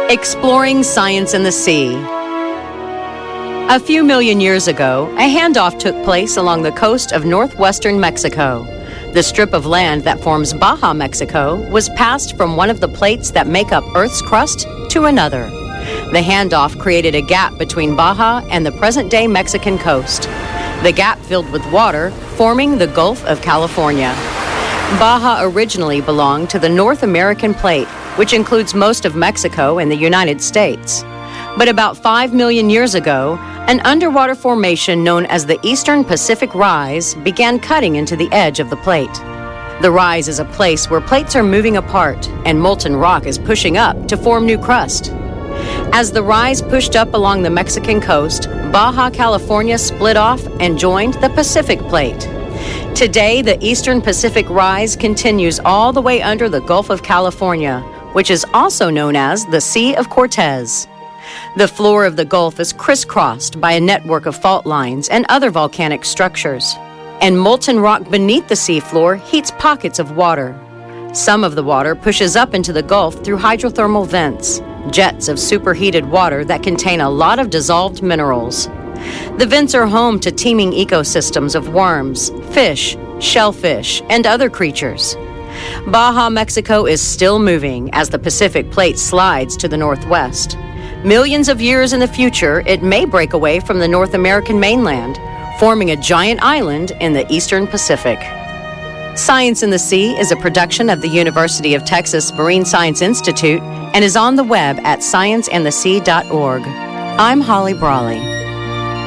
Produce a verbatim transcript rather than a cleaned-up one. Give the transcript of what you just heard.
Exploring Science in the Sea. A few million years ago, a handoff took place along the coast of northwestern Mexico. The strip of land that forms Baja Mexico was passed from one of the plates that make up Earth's crust to another. The handoff created a gap between Baja and the present-day Mexican coast. The gap filled with water, forming the Gulf of California. Baja originally belonged to the North American plate, which includes most of Mexico and the United States. But about five million years ago, an underwater formation known as the Eastern Pacific Rise began cutting into the edge of the plate. The rise is a place where plates are moving apart and molten rock is pushing up to form new crust. As the rise pushed up along the Mexican coast, Baja California split off and joined the Pacific Plate. Today, the Eastern Pacific Rise continues all the way under the Gulf of California, which is also known as the Sea of Cortez. The floor of the Gulf is crisscrossed by a network of fault lines and other volcanic structures, and molten rock beneath the seafloor heats pockets of water. Some of the water pushes up into the Gulf through hydrothermal vents, jets of superheated water that contain a lot of dissolved minerals. The vents are home to teeming ecosystems of worms, fish, shellfish, and other creatures. Baja Mexico is still moving as the Pacific Plate slides to the northwest. Millions of years in the future, it may break away from the North American mainland, forming a giant island in the Eastern Pacific. Science in the Sea is a production of the University of Texas Marine Science Institute and is on the web at science in the sea dot org. I'm Holly Brawley.